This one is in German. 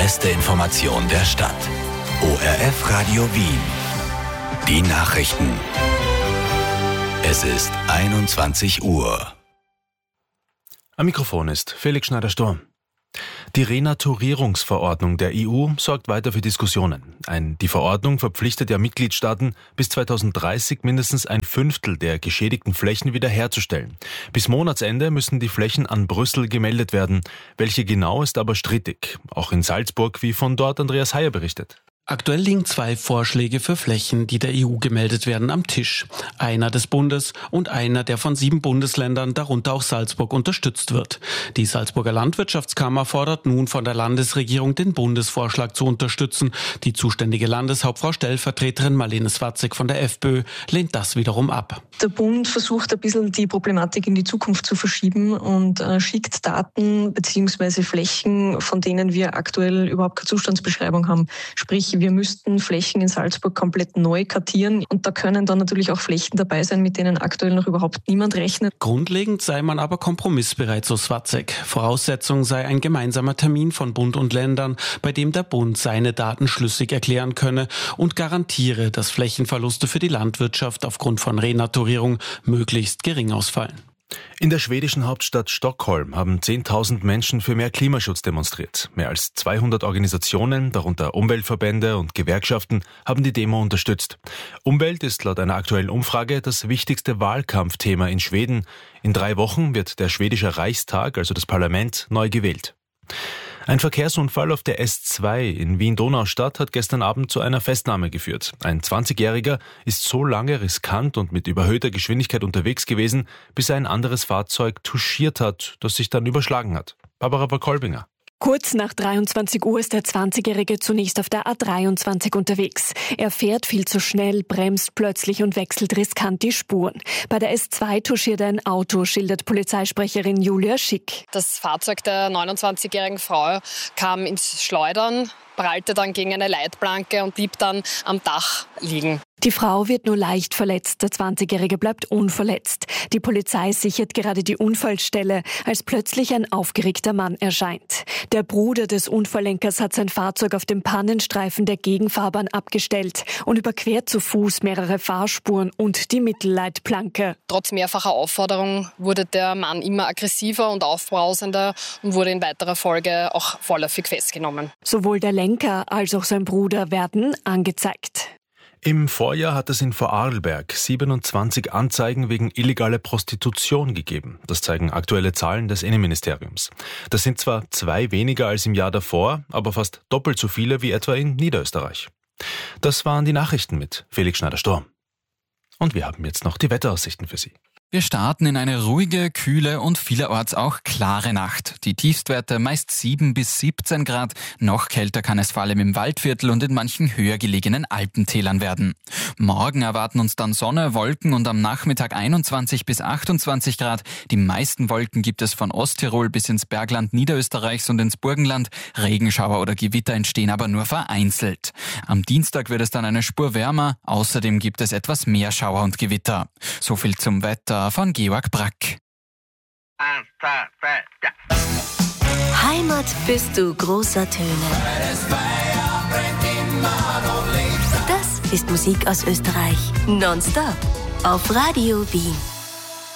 beste Information der Stadt. ORF Radio Wien. Die Nachrichten. Es ist 21 Uhr. Am Mikrofon ist Felix Schneider-Sturm. Die Renaturierungsverordnung der EU sorgt weiter für Diskussionen. Die Verordnung verpflichtet ja Mitgliedstaaten, bis 2030 mindestens ein Fünftel der geschädigten Flächen wiederherzustellen. Bis Monatsende müssen die Flächen an Brüssel gemeldet werden. Welche genau, ist aber strittig. Auch in Salzburg, wie von dort Andreas Heyer berichtet. Aktuell liegen 2 Vorschläge für Flächen, die der EU gemeldet werden, am Tisch. Einer des Bundes und einer, der von 7 Bundesländern, darunter auch Salzburg, unterstützt wird. Die Salzburger Landwirtschaftskammer fordert nun von der Landesregierung, den Bundesvorschlag zu unterstützen. Die zuständige Landeshauptfrau Stellvertreterin Marlene Swatzek von der FPÖ lehnt das wiederum ab. Der Bund versucht ein bisschen die Problematik in die Zukunft zu verschieben und schickt Daten bzw. Flächen, von denen wir aktuell überhaupt keine Zustandsbeschreibung haben. Sprich, wir müssten Flächen in Salzburg komplett neu kartieren und da können dann natürlich auch Flächen dabei sein, mit denen aktuell noch überhaupt niemand rechnet. Grundlegend sei man aber kompromissbereit, so Swatzek. Voraussetzung sei ein gemeinsamer Termin von Bund und Ländern, bei dem der Bund seine Daten schlüssig erklären könne und garantiere, dass Flächenverluste für die Landwirtschaft aufgrund von Renaturierung möglichst gering ausfallen. In der schwedischen Hauptstadt Stockholm haben 10.000 Menschen für mehr Klimaschutz demonstriert. Mehr als 200 Organisationen, darunter Umweltverbände und Gewerkschaften, haben die Demo unterstützt. Umwelt ist laut einer aktuellen Umfrage das wichtigste Wahlkampfthema in Schweden. In 3 Wochen wird der schwedische Reichstag, also das Parlament, neu gewählt. Ein Verkehrsunfall auf der S2 in Wien-Donaustadt hat gestern Abend zu einer Festnahme geführt. Ein 20-Jähriger ist so lange riskant und mit überhöhter Geschwindigkeit unterwegs gewesen, bis er ein anderes Fahrzeug touchiert hat, das sich dann überschlagen hat. Barbara Kolbinger. Kurz nach 23 Uhr ist der 20-Jährige zunächst auf der A23 unterwegs. Er fährt viel zu schnell, bremst plötzlich und wechselt riskant die Spuren. Bei der S2 touchiert er ein Auto, schildert Polizeisprecherin Julia Schick. Das Fahrzeug der 29-jährigen Frau kam ins Schleudern, prallte dann gegen eine Leitplanke und blieb dann am Dach liegen. Die Frau wird nur leicht verletzt, der 20-Jährige bleibt unverletzt. Die Polizei sichert gerade die Unfallstelle, als plötzlich ein aufgeregter Mann erscheint. Der Bruder des Unfalllenkers hat sein Fahrzeug auf dem Pannenstreifen der Gegenfahrbahn abgestellt und überquert zu Fuß mehrere Fahrspuren und die Mittelleitplanke. Trotz mehrfacher Aufforderung wurde der Mann immer aggressiver und aufbrausender und wurde in weiterer Folge auch vorläufig festgenommen. Sowohl der Lenker als auch sein Bruder werden angezeigt. Im Vorjahr hat es in Vorarlberg 27 Anzeigen wegen illegaler Prostitution gegeben. Das zeigen aktuelle Zahlen des Innenministeriums. Das sind zwar 2 weniger als im Jahr davor, aber fast doppelt so viele wie etwa in Niederösterreich. Das waren die Nachrichten mit Felix Schneider-Sturm. Und wir haben jetzt noch die Wetteraussichten für Sie. Wir starten in eine ruhige, kühle und vielerorts auch klare Nacht. Die Tiefstwerte meist 7 bis 17 Grad. Noch kälter kann es vor allem im Waldviertel und in manchen höher gelegenen Alpentälern werden. Morgen erwarten uns dann Sonne, Wolken und am Nachmittag 21 bis 28 Grad. Die meisten Wolken gibt es von Osttirol bis ins Bergland Niederösterreichs und ins Burgenland. Regenschauer oder Gewitter entstehen aber nur vereinzelt. Am Dienstag wird es dann eine Spur wärmer. Außerdem gibt es etwas mehr Schauer und Gewitter. So viel zum Wetter von Georg Brack. 1, 2, 3, ja. Heimat bist du großer Töne. Das ist Musik aus Österreich. Nonstop auf Radio Wien.